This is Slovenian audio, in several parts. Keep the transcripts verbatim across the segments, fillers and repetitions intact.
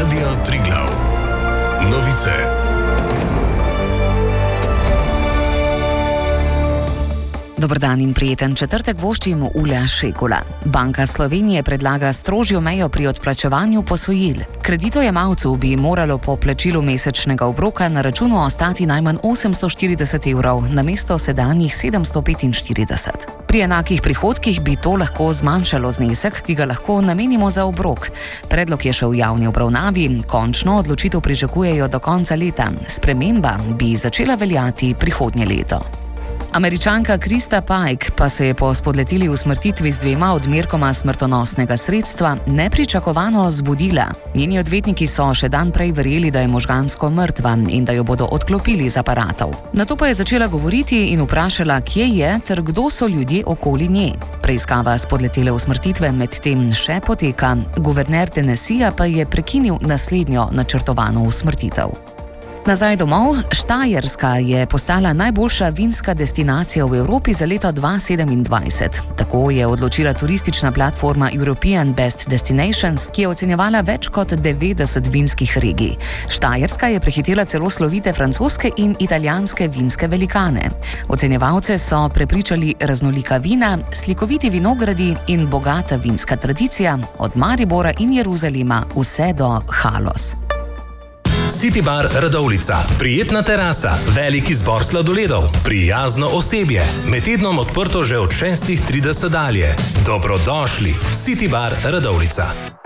Radio Triglav. Novice. Dober dan in prijeten četrtek voščim Ula Šekula. Banka Slovenije predlaga strožjo mejo pri odplačevanju posojil. Kreditojemalcu bi moralo po plačilu mesečnega obroka na računu ostati najmanj osemsto štirideset evrov, namesto sedanjih sedemsto petinštirideset. Pri enakih prihodkih bi to lahko zmanjšalo znesek, ki ga lahko namenimo za obrok. Predlog je še v javni obravnavi, končno odločitev pričakujejo do konca leta. Sprememba bi začela veljati prihodnje leto. Američanka Krista Pike pa se je po spodleteli usmrtitvi z dvema odmerkoma smrtonosnega sredstva nepričakovano zbudila. Njeni odvetniki so še dan prej verjeli, da je možgansko mrtva in da jo bodo odklopili z aparatov. Nato pa je začela govoriti in vprašala, kje je ter kdo so ljudje okoli nje. Preiskava spodletele usmrtitve medtem še poteka, guverner Tennesseeja pa je prekinil naslednjo načrtovano usmrtitev. Nazaj domov, Štajerska je postala najboljša vinska destinacija v Evropi za leto dva tisoč sedemindvajset. Tako je odločila turistična platforma European Best Destinations, ki je ocenjevala več kot devetdeset vinskih regij. Štajerska je prehitela celo slovite francoske in italijanske vinske velikane. Ocenjevalce so prepričali raznolika vina, slikoviti vinogradi in bogata vinska tradicija, od Maribora in Jeruzalema vse do Halos. City Bar Radovljica. Prijetna terasa, velik izbor sladoledov, prijazno osebje. Med tednom odprto že od šestih trideset dalje. Dobrodošli. City Bar Radovljica.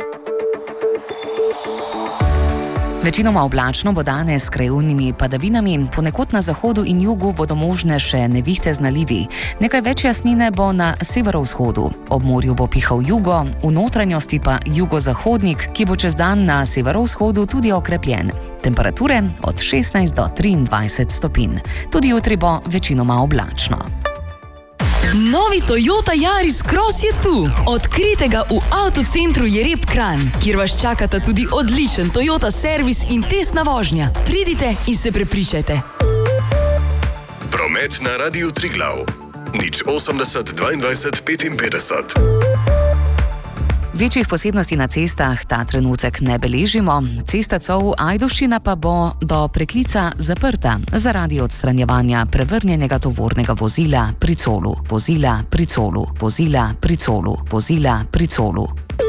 Večinoma oblačno bo danes s krajevnimi padavinami, ponekod na zahodu in jugu bodo možne še nevihte z nalivi. Nekaj več jasnine bo na severovzhodu. Ob morju bo pihal jugo, v notranjosti pa jugozahodnik, ki bo čez dan na severovzhodu tudi okrepljen. Temperature od šestnajst do triindvajset stopinj. Tudi jutri bo večinoma oblačno. Novi Toyota Yaris Cross je tu. Odkrijte ga v avtocentru Jereb Kranj, kjer vas čakata tudi odličen Toyota servis in testna vožnja. Pridite in se prepričajte. Promet na Radiu Triglav. nič osemdeset dvaindvajset petinpetdeset. Večjih posebnosti na cestah ta trenutek ne beležimo, cesta Col-Ajdovščina pa bo do preklica zaprta zaradi odstranjevanja prevrnjenega tovornega vozila pri Colu, vozila pri Colu, vozila pri Colu, vozila pri Colu.